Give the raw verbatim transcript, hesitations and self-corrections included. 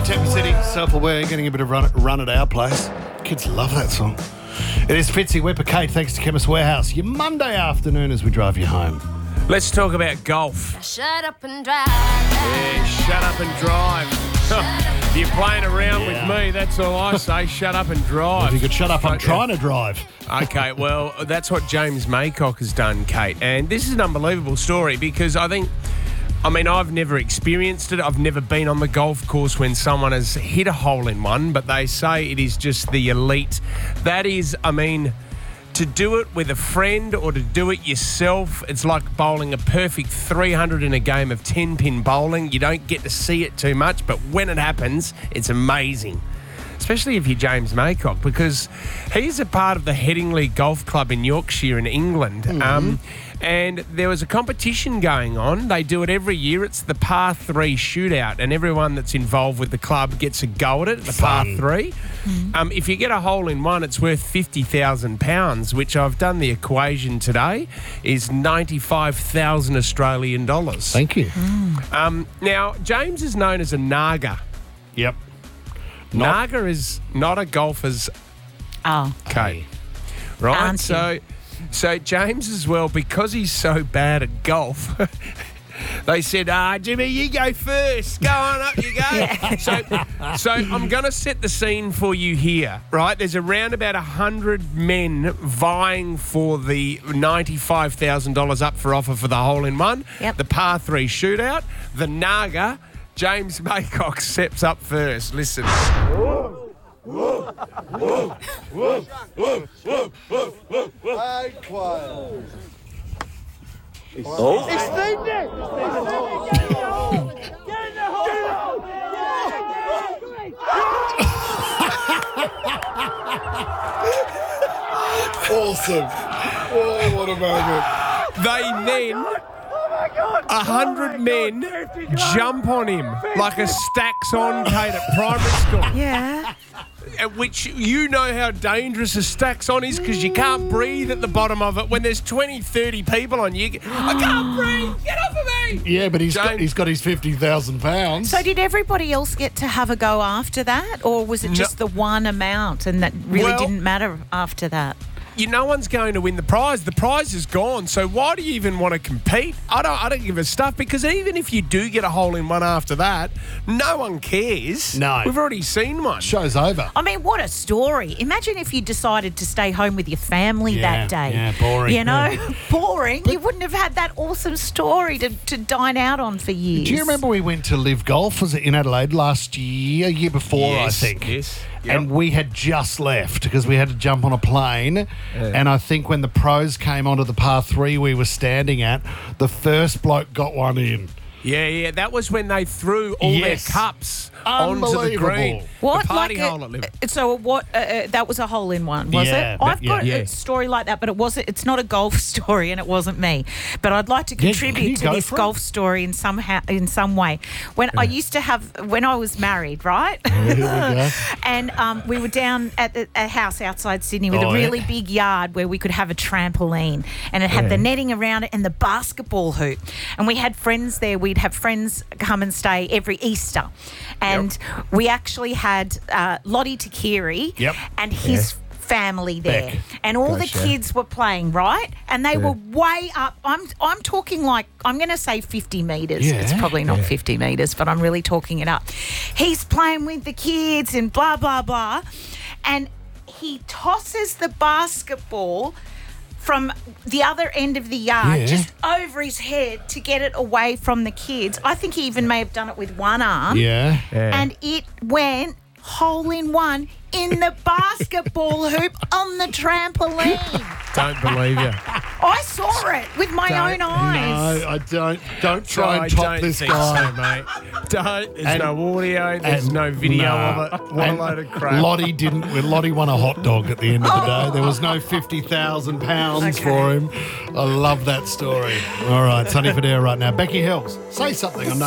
Temper City, self-aware, getting a bit of run, run at our place. Kids love that song. It is Fitzy, Whipper, Kate, thanks to Chemist Warehouse. Your Monday afternoon as we drive you home. Let's talk about golf. Shut up and drive. Yeah, shut up and drive. If you're playing around Yeah. with me, that's all I say. Shut up and drive. If you could shut up, I'm Okay. trying to drive. Okay, well, that's what James Maycock has done, Kate. And this is an unbelievable story because I think, I mean, I've never experienced it. I've never been on the golf course when someone has hit a hole in one, but they say it is just the elite. That is, I mean, to do it with a friend or to do it yourself, it's like bowling a perfect three hundred in a game of ten-pin bowling. You don't get to see it too much, but when it happens, it's amazing. Especially if you're James Maycock, because he's a part of the Headingley Golf Club in Yorkshire in England. Mm-hmm. Um, and there was a competition going on. They do it every year. It's the par three shootout, and everyone that's involved with the club gets a go at it, the par three. Mm-hmm. Um, if you get a hole in one, it's worth fifty thousand pounds, which I've done the equation today, is ninety-five thousand Australian dollars. Thank you. Mm. Um, now, James is known as a Naga. Yep. Not- Naga is not a golfer's Oh. Kate. Right? Auntie. So so James as well, because he's so bad at golf, they said, ah, Jimmy, you go first. Go on, up you go. Yeah. So so I'm going to set the scene for you here, right? There's around about one hundred men vying for the ninety-five thousand dollars up for offer for the hole-in-one, Yep. the par three shootout, the Naga. James Maycock steps up first. Listen. And quiet. Oh. It's Steve Nick! Awesome. Oh, what a moment. They then, a hundred men jump on him like a stacks on Kate at primary school. Yeah. At which you know how dangerous a stacks on is because you can't breathe at the bottom of it when there's twenty, thirty people on you. I can't breathe. Get off of me. Yeah, but he's got, James- he's got his fifty thousand pounds. So did everybody else get to have a go after that, or was it just the one amount and that really Well- didn't matter after that? You, no one's going to win the prize. The prize is gone. So why do you even want to compete? I don't. I don't give a stuff because even if you do get a hole in one after that, no one cares. No. We've already seen one. Show's over. I mean, what a story. Imagine if you decided to stay home with your family Yeah, that day. yeah, boring. You know, Yeah. boring. You wouldn't have had that awesome story to, to dine out on for years. Do you remember we went to Live Golf? Was it in Adelaide last year, year before, Yes, I think? yes. Yep. And we had just left because we had to jump on a plane. And I think when the pros came onto the par three we were standing at, the first bloke got one in. Yeah, yeah. That was when they threw all Yes. their cups onto the Unbelievable. green. What? The party like a- hole at Liv. So what? Uh, uh, that was a hole in one, was Yeah, it? but- I've got yeah. a story like that, but it wasn't. It's not a golf story, and it wasn't me. But I'd like to Yeah, can you contribute to go this for it? golf story in some in some way. When I used to have, when I was married, right? Here we go. And um, we were down at the, a house outside Sydney with Oh, a really yeah. big yard where we could have a trampoline, and it had the netting around it and the basketball hoop. And we had friends there. We'd have friends come and stay every Easter, and we actually had uh, Lottie Takiri Yep. and his family there, Beck. and all Gotcha. the kids were playing, right? And they were way up. I'm I'm talking like I'm going to say fifty metres. Yeah. It's probably not fifty metres, but I'm really talking it up. He's playing with the kids and blah blah blah, and he tosses the basketball from the other end of the yard, Yeah. just over his head to get it away from the kids. I think he even may have done it with one arm. Yeah. And it went hole in one in the basketball hoop on the trampoline. Don't believe you. I saw it with my Don't- own eyes. No, I don't. Don't try I and top don't this think guy. so, mate. Don't. There's And- no audio. There's And no video nah. of it. What And a load of crap. Lottie didn't. well, Lottie won a hot dog at the end of the day. There was no fifty thousand pounds for him. I love that story. All right, Sunny Federa right now. Becky Hills, say something on